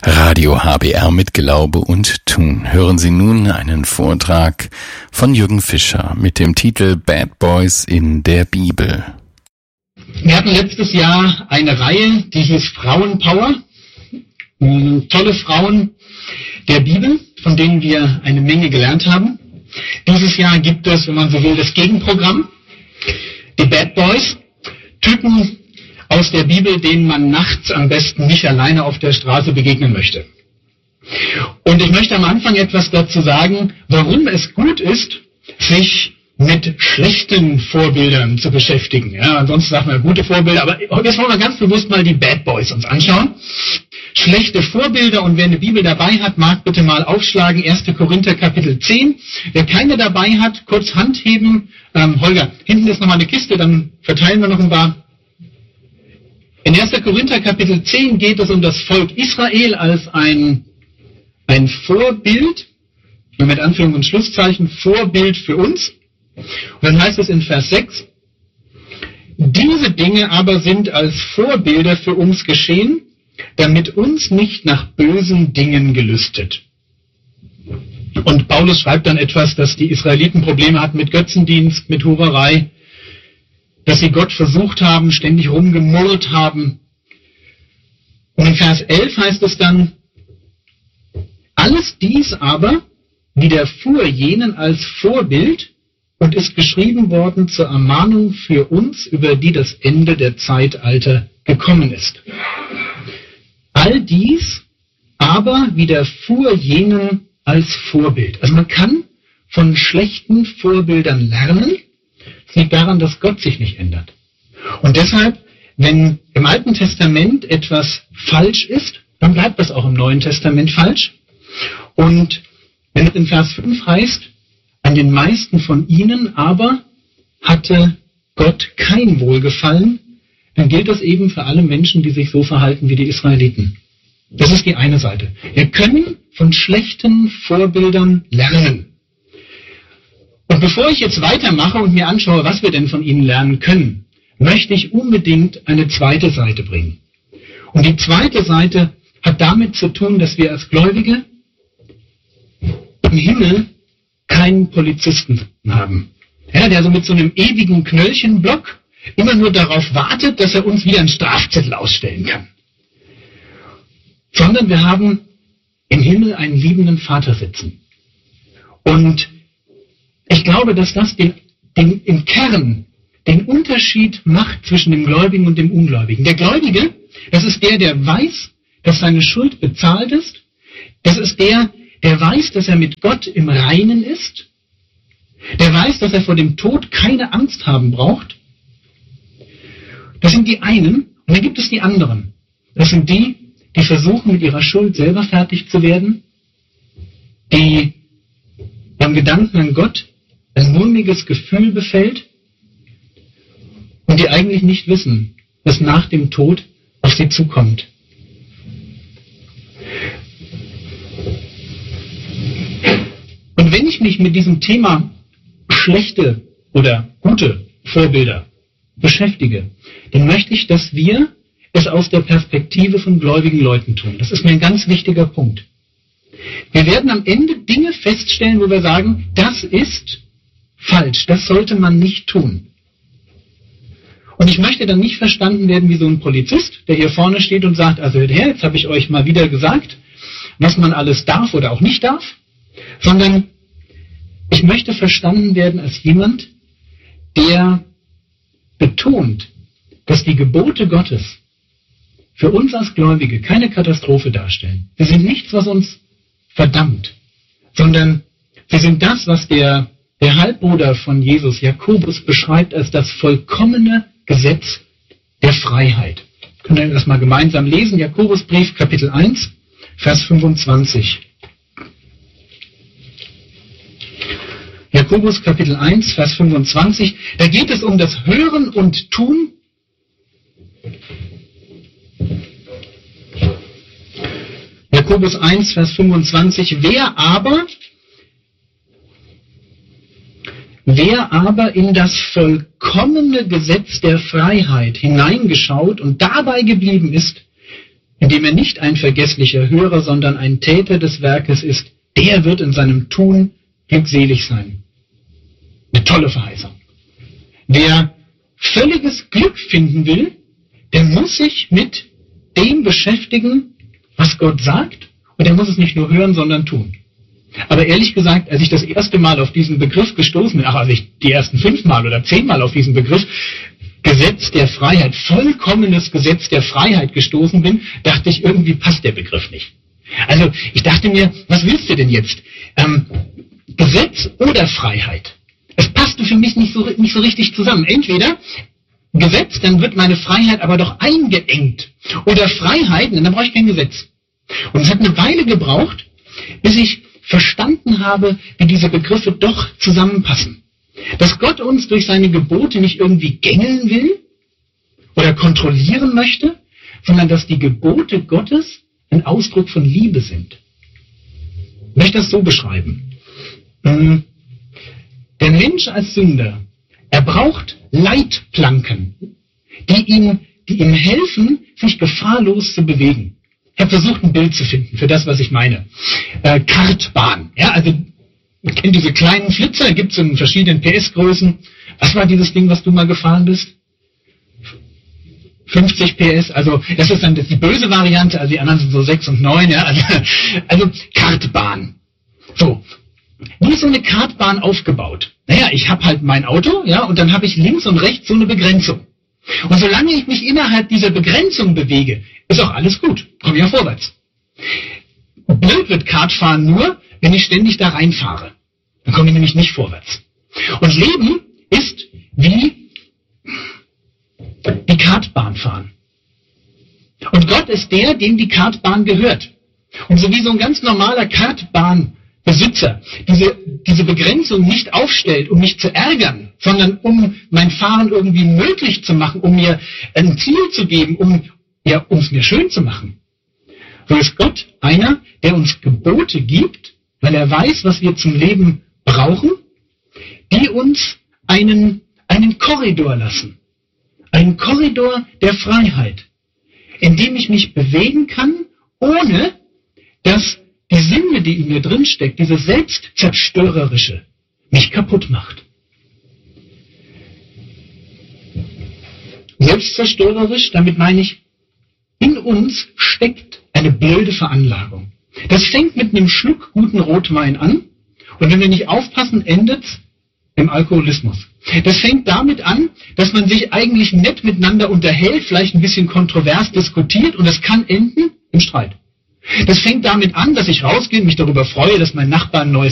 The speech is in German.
Radio HBR mit Glaube und Tun. Hören Sie nun einen Vortrag von Jürgen Fischer mit dem Titel Bad Boys in der Bibel. Wir hatten letztes Jahr eine Reihe, die hieß Frauenpower. Tolle Frauen der Bibel, von denen wir eine Menge gelernt haben. Dieses Jahr gibt es, wenn man so will, das Gegenprogramm. Die Bad Boys, Typen aus der Bibel, denen man nachts am besten nicht alleine auf der Straße begegnen möchte. Und ich möchte am Anfang etwas dazu sagen, warum es gut ist, sich mit schlechten Vorbildern zu beschäftigen. Ja, ansonsten sagt man gute Vorbilder, aber jetzt wollen wir ganz bewusst mal die Bad Boys uns anschauen. Schlechte Vorbilder, und wer eine Bibel dabei hat, mag bitte mal aufschlagen, 1. Korinther Kapitel 10. Wer keine dabei hat, kurz Hand heben. Holger, hinten ist nochmal eine Kiste, dann verteilen wir noch ein paar. In 1. Korinther Kapitel 10 geht es um das Volk Israel als ein Vorbild, mit Anführungs- und Schlusszeichen, Vorbild für uns. Und dann heißt es in Vers 6, diese Dinge aber sind als Vorbilder für uns geschehen, damit uns nicht nach bösen Dingen gelüstet. Und Paulus schreibt dann etwas, dass die Israeliten Probleme hatten mit Götzendienst, mit Hurerei, dass sie Gott versucht haben, ständig rumgemurrt haben. Und in Vers 11 heißt es dann, alles dies aber widerfuhr jenen als Vorbild und ist geschrieben worden zur Ermahnung für uns, über die das Ende der Zeitalter gekommen ist. All dies aber widerfuhr jenen als Vorbild. Also man kann von schlechten Vorbildern lernen. Es liegt daran, dass Gott sich nicht ändert. Und deshalb, wenn im Alten Testament etwas falsch ist, dann bleibt das auch im Neuen Testament falsch. Und wenn es in Vers 5 heißt, an den meisten von ihnen aber hatte Gott kein Wohlgefallen, dann gilt das eben für alle Menschen, die sich so verhalten wie die Israeliten. Das ist die eine Seite. Wir können von schlechten Vorbildern lernen. Und bevor ich jetzt weitermache und mir anschaue, was wir denn von ihnen lernen können, möchte ich unbedingt eine zweite Seite bringen. Und die zweite Seite hat damit zu tun, dass wir als Gläubige im Himmel keinen Polizisten haben. Ja, der so mit so einem ewigen Knöllchenblock immer nur darauf wartet, dass er uns wieder einen Strafzettel ausstellen kann. Sondern wir haben im Himmel einen liebenden Vater sitzen. Und ich glaube, dass das im Kern den Unterschied macht zwischen dem Gläubigen und dem Ungläubigen. Der Gläubige, das ist der weiß, dass seine Schuld bezahlt ist. Das ist der weiß, dass er mit Gott im Reinen ist. Der weiß, dass er vor dem Tod keine Angst haben braucht. Das sind die einen. Und dann gibt es die anderen. Das sind die versuchen, mit ihrer Schuld selber fertig zu werden, die beim Gedanken an Gott ein mulmiges Gefühl befällt und die eigentlich nicht wissen, was nach dem Tod auf sie zukommt. Und wenn ich mich mit diesem Thema schlechte oder gute Vorbilder beschäftige, dann möchte ich, dass wir es aus der Perspektive von gläubigen Leuten tun. Das ist mir ein ganz wichtiger Punkt. Wir werden am Ende Dinge feststellen, wo wir sagen, das ist falsch, das sollte man nicht tun. Und ich möchte dann nicht verstanden werden wie so ein Polizist, der hier vorne steht und sagt, also hört her, jetzt habe ich euch mal wieder gesagt, was man alles darf oder auch nicht darf, sondern ich möchte verstanden werden als jemand, der betont, dass die Gebote Gottes für uns als Gläubige keine Katastrophe darstellen. Sie sind nichts, was uns verdammt, sondern sie sind das, was der Halbbruder von Jesus, Jakobus, beschreibt als das vollkommene Gesetz der Freiheit. Können wir das mal gemeinsam lesen? Jakobusbrief, Kapitel 1, Vers 25. Jakobus, Kapitel 1, Vers 25. Da geht es um das Hören und Tun. Jakobus 1, Vers 25. Wer aber in das vollkommene Gesetz der Freiheit hineingeschaut und dabei geblieben ist, indem er nicht ein vergesslicher Hörer, sondern ein Täter des Werkes ist, der wird in seinem Tun glückselig sein. Eine tolle Verheißung. Wer völliges Glück finden will, der muss sich mit dem beschäftigen, was Gott sagt, und er muss es nicht nur hören, sondern tun. Aber ehrlich gesagt, als ich das erste Mal auf diesen Begriff gestoßen bin, als ich die ersten 5 Mal oder 10 Mal auf diesen Begriff Gesetz der Freiheit, vollkommenes Gesetz der Freiheit gestoßen bin, dachte ich, irgendwie passt der Begriff nicht. Also ich dachte mir, was willst du denn jetzt? Gesetz oder Freiheit? Es passte für mich nicht so richtig zusammen. Entweder Gesetz, dann wird meine Freiheit aber doch eingeengt. Oder Freiheit, dann brauche ich kein Gesetz. Und es hat eine Weile gebraucht, bis ich verstanden habe, wie diese Begriffe doch zusammenpassen. Dass Gott uns durch seine Gebote nicht irgendwie gängeln will oder kontrollieren möchte, sondern dass die Gebote Gottes ein Ausdruck von Liebe sind. Ich möchte das so beschreiben. Der Mensch als Sünder, er braucht Leitplanken, die ihm helfen, sich gefahrlos zu bewegen. Ich habe versucht, ein Bild zu finden für das, was ich meine. Kartbahn. Ja, also man kennt diese kleinen Flitzer, gibt es in verschiedenen PS-Größen. Was war dieses Ding, was du mal gefahren bist? 50 PS, also das ist dann die böse Variante, also die anderen sind so 6 und 9, ja, also Kartbahn. So, wie ist so eine Kartbahn aufgebaut? Naja, ich habe halt mein Auto, ja, und dann habe ich links und rechts so eine Begrenzung. Und solange ich mich innerhalb dieser Begrenzung bewege, ist auch alles gut, komme ich ja vorwärts. Blöd wird Kartfahren nur, wenn ich ständig da reinfahre. Dann komme ich nämlich nicht vorwärts. Und Leben ist wie die Kartbahn fahren. Und Gott ist der, dem die Kartbahn gehört. Und so wie so ein ganz normaler Kartbahnbesitzer diese Begrenzung nicht aufstellt, um mich zu ärgern, sondern um mein Fahren irgendwie möglich zu machen, um mir ein Ziel zu geben, um es mir schön zu machen. So ist Gott einer, der uns Gebote gibt, weil er weiß, was wir zum Leben brauchen, die uns einen Korridor lassen. Einen Korridor der Freiheit, in dem ich mich bewegen kann, ohne dass die Sünde, die in mir drinsteckt, diese Selbstzerstörerische, mich kaputt macht. Selbstzerstörerisch, damit meine ich, in uns steckt eine blöde Veranlagung. Das fängt mit einem Schluck guten Rotwein an und wenn wir nicht aufpassen, endet es im Alkoholismus. Das fängt damit an, dass man sich eigentlich nett miteinander unterhält, vielleicht ein bisschen kontrovers diskutiert und das kann enden im Streit. Das fängt damit an, dass ich rausgehe und mich darüber freue, dass mein Nachbar ein neues